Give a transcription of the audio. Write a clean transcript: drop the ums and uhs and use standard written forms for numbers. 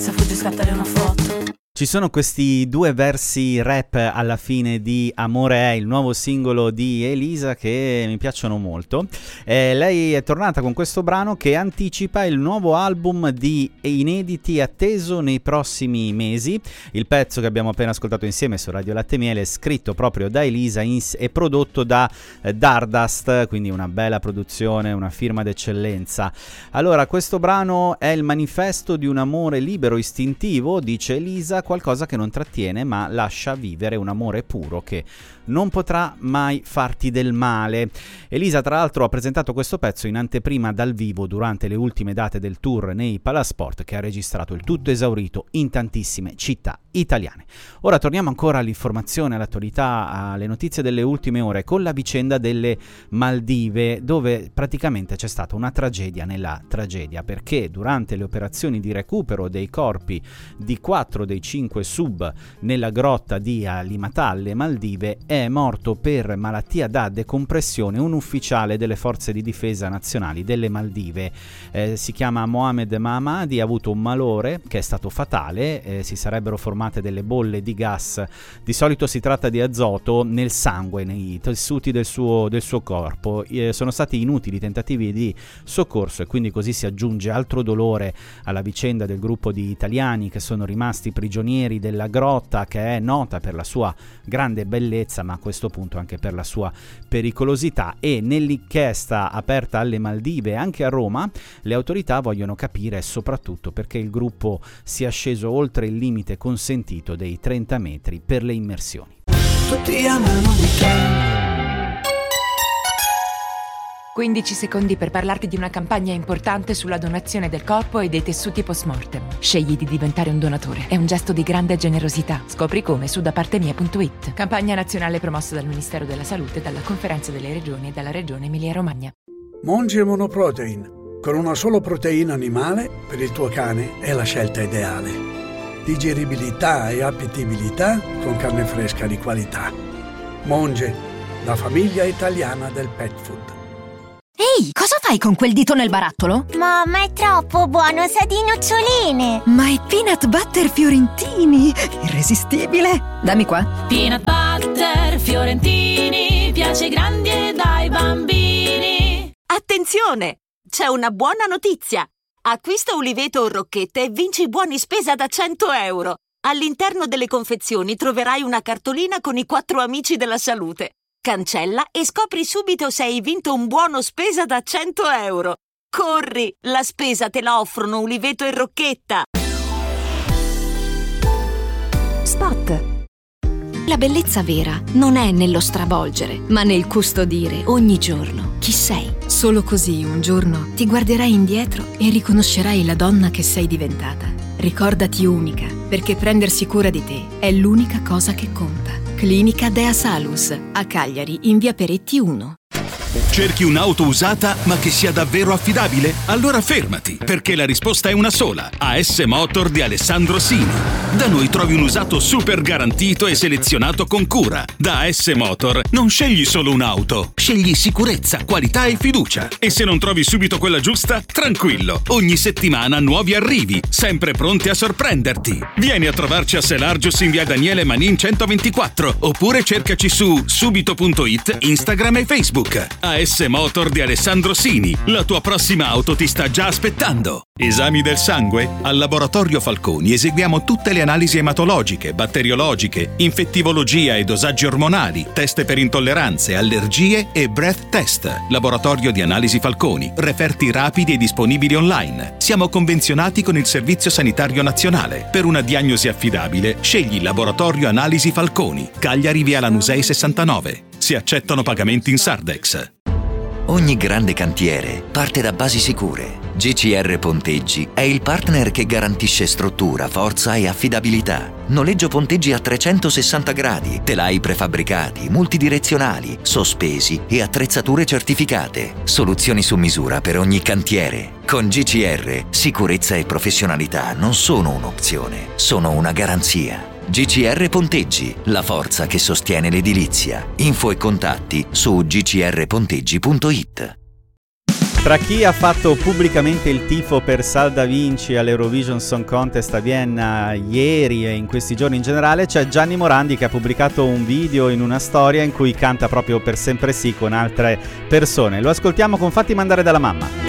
Se fuggi scattare una foto. Ci sono questi due versi rap alla fine di Amore è, il nuovo singolo di Elisa, che mi piacciono molto. Lei è tornata con questo brano che anticipa il nuovo album di inediti atteso nei prossimi mesi. Il pezzo che abbiamo appena ascoltato insieme su Radio Latte Miele è scritto proprio da Elisa e prodotto da Dardust, quindi una bella produzione, una firma d'eccellenza. Allora, questo brano è il manifesto di un amore libero istintivo, dice Elisa, qualcosa che non trattiene ma lascia vivere un amore puro che non potrà mai farti del male. Elisa tra l'altro ha presentato questo pezzo in anteprima dal vivo durante le ultime date del tour nei Palasport, che ha registrato il tutto esaurito in tantissime città italiane. Ora torniamo ancora all'informazione, all'attualità, alle notizie delle ultime ore con la vicenda delle Maldive, dove praticamente c'è stata una tragedia nella tragedia, perché durante le operazioni di recupero dei corpi di 4 dei 5 sub nella grotta di Alimatà alle Maldive è morto per malattia da decompressione un ufficiale delle forze di difesa nazionali delle Maldive. Si chiama Mohamed Mahamadi, ha avuto un malore che è stato fatale, si sarebbero formate delle bolle di gas, di solito si tratta di azoto, nel sangue, nei tessuti del suo corpo. Sono stati inutili tentativi di soccorso e quindi così si aggiunge altro dolore alla vicenda del gruppo di italiani che sono rimasti prigionieri della grotta, che è nota per la sua grande bellezza ma a questo punto anche per la sua pericolosità. E nell'inchiesta aperta alle Maldive e anche a Roma le autorità vogliono capire soprattutto perché il gruppo sia sceso oltre il limite consentito dei 30 metri per le immersioni. Tutti amano weekend. 15 secondi per parlarti di una campagna importante sulla donazione del corpo e dei tessuti post-mortem. Scegli di diventare un donatore. È un gesto di grande generosità. Scopri come su dapartemia.it. Campagna nazionale promossa dal Ministero della Salute, dalla Conferenza delle Regioni e dalla Regione Emilia-Romagna. Monge Monoprotein. Con una solo proteina animale, per il tuo cane è la scelta ideale. Digeribilità e appetibilità con carne fresca di qualità. Monge, la famiglia italiana del pet food. Ehi, cosa fai con quel dito nel barattolo? Mamma, è troppo buono, sa di noccioline. Ma è peanut butter fiorentini, irresistibile. Dammi qua. Peanut butter fiorentini, piace ai grandi e ai bambini. Attenzione! C'è una buona notizia. Acquista uliveto o rocchette e vinci buoni spesa da 100 euro. All'interno delle confezioni troverai una cartolina con i 4 amici della salute. Cancella e scopri subito se hai vinto un buono spesa da 100 euro. Corri, la spesa te la offrono Uliveto e Rocchetta. Spot. La bellezza vera non è nello stravolgere, ma nel custodire ogni giorno chi sei. Solo così un giorno ti guarderai indietro e riconoscerai la donna che sei diventata. Ricordati unica, perché prendersi cura di te è l'unica cosa che conta. Clinica Dea Salus, a Cagliari, in via Peretti 1. Cerchi un'auto usata ma che sia davvero affidabile? Allora fermati, perché la risposta è una sola. AS Motor di Alessandro Sini. Da noi trovi un usato super garantito e selezionato con cura. Da AS Motor non scegli solo un'auto, scegli sicurezza, qualità e fiducia. E se non trovi subito quella giusta, tranquillo, ogni settimana nuovi arrivi, sempre pronti a sorprenderti. Vieni a trovarci a Selargius in via Daniele Manin 124, oppure cercaci su subito.it, Instagram e Facebook. AS Motor di Alessandro Sini. La tua prossima auto ti sta già aspettando. Esami del sangue? Al Laboratorio Falconi eseguiamo tutte le analisi ematologiche, batteriologiche, infettivologia e dosaggi ormonali, test per intolleranze, allergie e breath test. Laboratorio di Analisi Falconi. Referti rapidi e disponibili online. Siamo convenzionati con il Servizio Sanitario Nazionale. Per una diagnosi affidabile, scegli Laboratorio Analisi Falconi. Cagliari via Lanusei 69. Si accettano pagamenti in Sardex. Ogni grande cantiere parte da basi sicure. GCR Ponteggi è il partner che garantisce struttura, forza e affidabilità. Noleggio ponteggi a 360 gradi, telai prefabbricati, multidirezionali, sospesi e attrezzature certificate. Soluzioni su misura per ogni cantiere. Con GCR, sicurezza e professionalità non sono un'opzione, sono una garanzia. GCR Ponteggi, la forza che sostiene l'edilizia. Info e contatti su gcrponteggi.it. Tra chi ha fatto pubblicamente il tifo per Salda Vinci all'Eurovision Song Contest a Vienna ieri e in questi giorni in generale, c'è Gianni Morandi che ha pubblicato un video in una storia in cui canta proprio Per sempre sì con altre persone. Lo ascoltiamo con Fatti mandare dalla mamma.